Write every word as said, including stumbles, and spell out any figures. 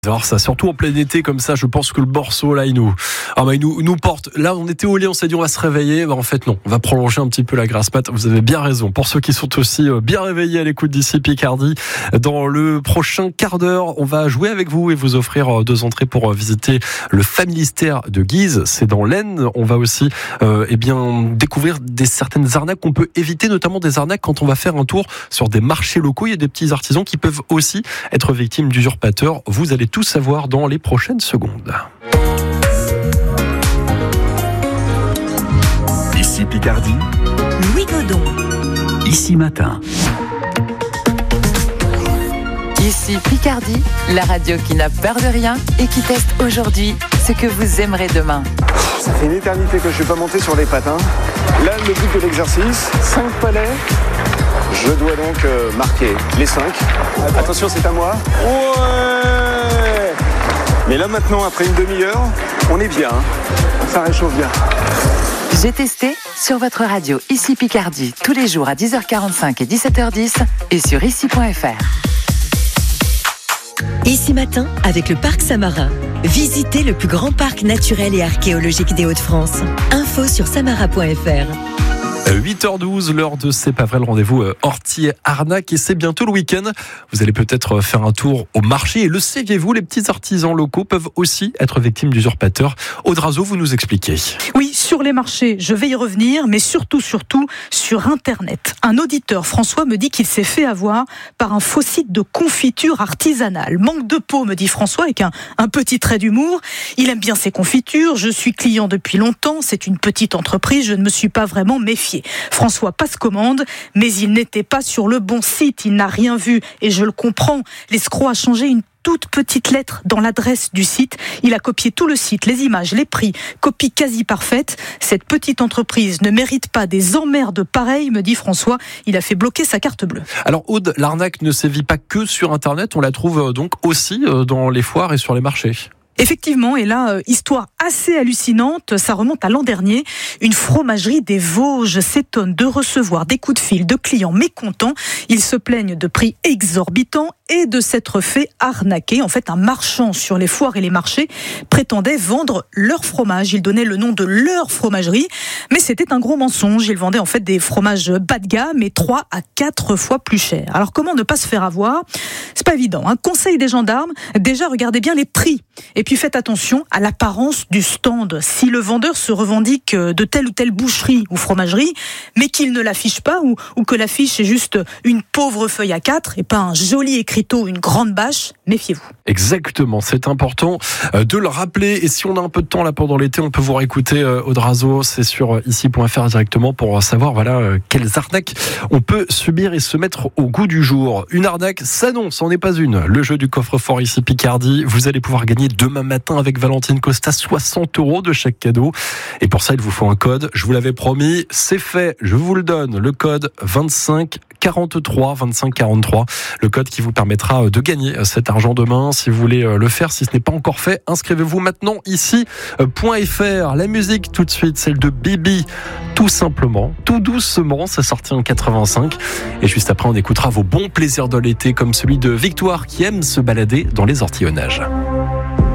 Alors ça, surtout en plein été comme ça, je pense que le morceau là, il nous, ah bah, il nous, il nous porte. Là, on était au lit, on s'est dit on va se réveiller. Bah, en fait non, on va prolonger un petit peu la grasse mat. Vous avez bien raison. Pour ceux qui sont aussi bien réveillés à l'écoute d'ici Picardie, dans le prochain quart d'heure, on va jouer avec vous et vous offrir deux entrées pour visiter le Familistère de Guise. C'est dans l'Aisne. On va aussi, euh, eh bien, découvrir des certaines arnaques qu'on peut éviter, notamment des arnaques quand on va faire un tour sur des marchés locaux. Il y a des petits artisans qui peuvent aussi être victimes d'usurpateurs. Vous allez tout savoir dans les prochaines secondes. Ici Picardie, Louis Godon. Ici Matin. Ici Picardie, la radio qui n'a peur de rien et qui teste aujourd'hui ce que vous aimerez demain. Ça fait une éternité que je ne suis pas monté sur les patins. Là, le but de l'exercice, cinq palais. Je dois donc euh, marquer les cinq. Attention, c'est à moi. Ouais. Mais là, maintenant, après une demi-heure, on est bien. Ça réchauffe bien. J'ai testé sur votre radio Ici Picardie, tous les jours à dix heures quarante-cinq et dix-sept heures dix et sur ici point f r. Ici Matin, avec le Parc Samarin. Visitez le plus grand parc naturel et archéologique des Hauts-de-France. Info sur samara point f r. huit heures douze, l'heure de C'est pas vrai, le rendez-vous Hortier Arnaque, et c'est bientôt le week-end. Vous allez peut-être faire un tour au marché, et le saviez-vous, les petits artisans locaux peuvent aussi être victimes d'usurpateurs. Audrazo, vous nous expliquez. Oui, sur les marchés, je vais y revenir, mais surtout, surtout sur Internet. Un auditeur, François, me dit qu'il s'est fait avoir par un faux site de confiture artisanale. Manque de peau, me dit François, avec un, un petit trait d'humour. Il aime bien ses confitures, je suis client depuis longtemps, c'est une petite entreprise, je ne me suis pas vraiment méfié. François passe commande, mais il n'était pas sur le bon site, il n'a rien vu, et je le comprends. L'escroc a changé une toute petite lettre dans l'adresse du site. Il a copié tout le site, les images, les prix, copie quasi parfaite. Cette petite entreprise ne mérite pas des emmerdes pareilles, me dit François. Il a fait bloquer sa carte bleue. Alors Aude, l'arnaque ne sévit pas que sur Internet, on la trouve donc aussi dans les foires et sur les marchés. Effectivement, et là, euh, histoire assez hallucinante, ça remonte à l'an dernier. Une fromagerie des Vosges s'étonne de recevoir des coups de fil de clients mécontents. Ils se plaignent de prix exorbitants et de s'être fait arnaquer. En fait, un marchand sur les foires et les marchés prétendait vendre leur fromage. Il donnait le nom de leur fromagerie, mais c'était un gros mensonge. Il vendait en fait des fromages bas de gamme et trois à quatre fois plus chers. Alors comment ne pas se faire avoir ? C'est pas évident. Un conseil des gendarmes, déjà regardez bien les prix. Et puis faites attention à l'apparence du stand. Si le vendeur se revendique de telle ou telle boucherie ou fromagerie, mais qu'il ne l'affiche pas, ou, ou que l'affiche est juste une pauvre feuille A quatre et pas un joli écriteau, une grande bâche, méfiez-vous. Exactement, c'est important de le rappeler. Et si on a un peu de temps là pendant l'été, on peut vous réécouter Audrazo, c'est sur ici point f r directement pour savoir voilà quelles arnaques on peut subir et se mettre au goût du jour. Une arnaque, ça non, c'en est pas une. Le jeu du coffre-fort ici Picardie, vous allez pouvoir gagner demain matin avec Valentine Costa soixante euros de chèque cadeau. Et pour ça, il vous faut un code. Je vous l'avais promis, c'est fait, je vous le donne. Le code vingt-cinq quarante-trois, vingt-cinq quarante-trois. Le code qui vous permettra de gagner cet argent demain. Si vous voulez le faire, si ce n'est pas encore fait, inscrivez-vous maintenant ici point f r. La musique tout de suite, celle de Bibi. Tout simplement, tout doucement, ça sortit en quatre-vingt-cinq. Et juste après, on écoutera vos bons plaisirs de l'été comme celui de Victoire qui aime se balader dans les ortillonnages.